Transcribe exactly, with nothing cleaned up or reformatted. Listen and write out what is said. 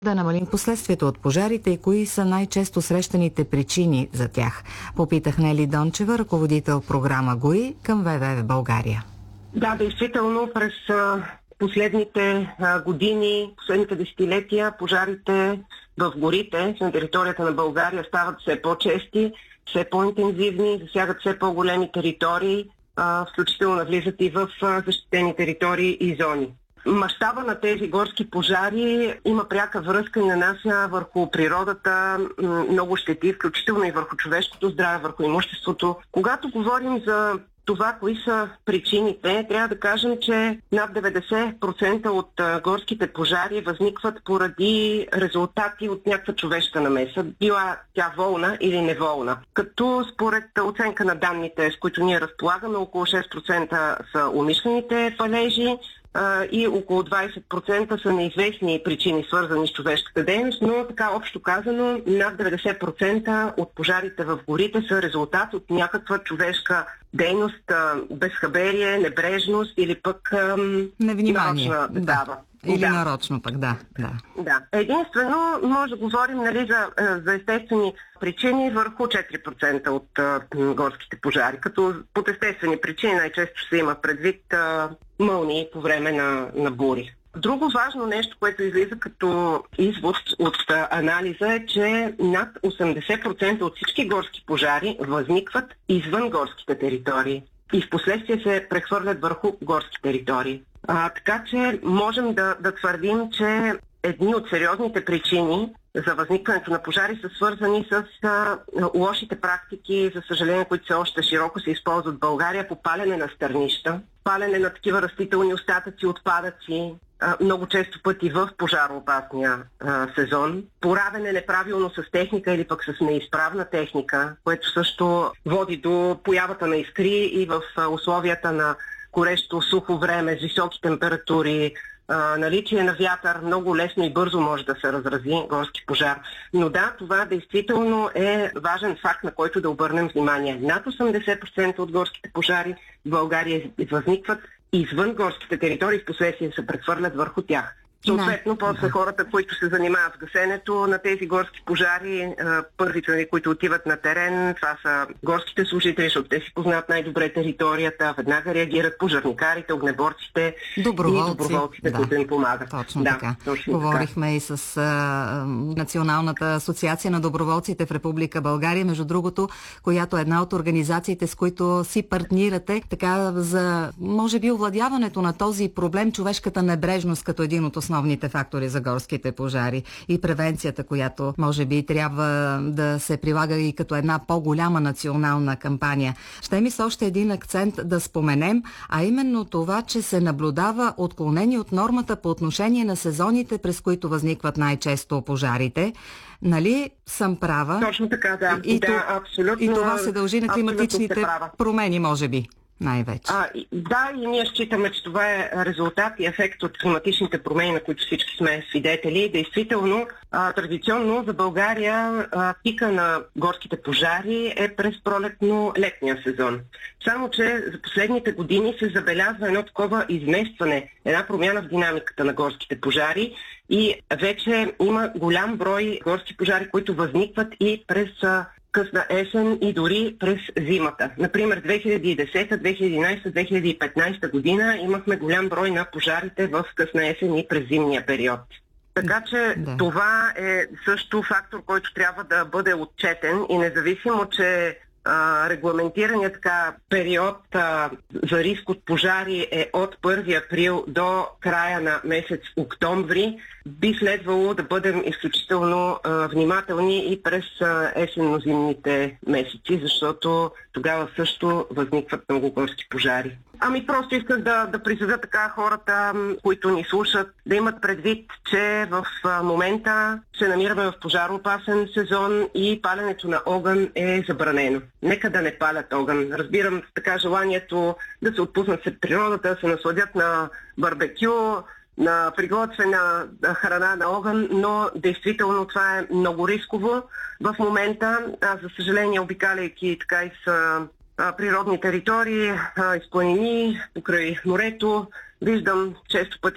Да намалим последствието от пожарите и кои са най-често срещаните причини за тях? Попитах Нели Дончева, ръководител програма ГУИ към ВВФ България. Да, действително през последните години, последните десетилетия пожарите в горите на територията на България стават все по-чести, все по-интензивни, засягат все по-големи територии, включително навлизат и в защитени територии и зони. Мащаба на тези горски пожари има пряка връзка и нанася върху природата много щети, включително и върху човешкото здраве, върху имуществото. Когато говорим за това, кои са причините, трябва да кажем, че над деветдесет процента от горските пожари възникват поради резултати от някаква човешка намеса, била тя волна или неволна. Като според оценка на данните, с които ние разполагаме, около шест процента са умишлените палежи, и около двадесет процента са неизвестни причини, свързани с човешката дейност, но така общо казано над деветдесет процента от пожарите в горите са резултат от някаква човешка дейност, безхаберие, небрежност или пък невнимание. Нарочна такава. Или да. нарочно пък, да. да. Да. Единствено може да говорим, нали, за, за естествени причини върху четири процента от а, горските пожари. Като под естествени причини най-често се има предвид а, мълнии по време на, на бури. Друго важно нещо, което излиза като извод от а, анализа е, че над осемдесет процента от всички горски пожари възникват извън горските територии и в последствие се прехвърлят върху горски територии. А, така че можем да, да твърдим, че едни от сериозните причини за възникването на пожари са свързани с а, лошите практики, за съжаление, които все още широко се използват в България, по палене на стърнища, палене на такива растителни остатъци, отпадъци, а, много често пъти в пожароопасния а, сезон, поравене неправилно с техника или пък с неизправна техника, което също води до появата на искри и в а, условията на горещо сухо време, с високи температури, а, наличие на вятър, много лесно и бързо може да се разрази горски пожар. Но да, това действително е важен факт, на който да обърнем внимание. Над осемдесет процента от горските пожари в България възникват извън горските територии, в последствие се прехвърлят върху тях. Съответно, после хората, които се занимават с гасенето на тези горски пожари, първите, които отиват на терен, това са горските служители, защото те си познават най-добре територията, веднага реагират пожарникарите, огнеборците доброволци, и доброволците, да, които им помагат. Точно да, така. Точно Говорихме така. и с а, Националната асоциация на доброволците в Република България, между другото, която е една от организациите, с които си партнирате, така за, може би, овладяването на този проблем, човешката небрежност като един от основните фактори за горските пожари и превенцията, която може би трябва да се прилага и като една по-голяма национална кампания. Ще ми се още един акцент да споменем, а именно това, че се наблюдава отклонение от нормата по отношение на сезоните, през които възникват най-често пожарите. Нали съм права? Точно така, да. И, да, то, абсолютно, и това се дължи на климатичните промени, може би. Най-вече. А, да, и ние считаме, че това е резултат и ефект от климатичните промени, на които всички сме свидетели. Действително, а, традиционно за България а, пика на горските пожари е през пролетно-летния сезон. Само че за последните години се забелязва едно такова изместване, една промяна в динамиката на горските пожари и вече има голям брой горски пожари, които възникват и през късна есен и дори през зимата. Например, две хиляди и десета, две хиляди и единадесета, две хиляди и петнадесета година имахме голям брой на пожарите в късна есен и през зимния период. Така че да. Това е също фактор, който трябва да бъде отчетен и независимо, че а, регламентираният така период а, за риск от пожари е от първи април до края на месец октомври, би следвало да бъдем изключително а, внимателни и през а, есенно-зимните месеци, защото тогава също възникват много горски пожари. Ами просто исках да, да призовя така хората, които ни слушат, да имат предвид, че в а, момента се намираме в пожароопасен сезон и паленето на огън е забранено. Нека да не палят огън. Разбирам така желанието да се отпуснат след природата, да се насладят на барбекю, на приготвена храна на огън, но действително това е много рисково в момента. Аз, за съжаление, обикаляйки така и с а, природни територии, а, из планини, покрай морето, виждам често пъти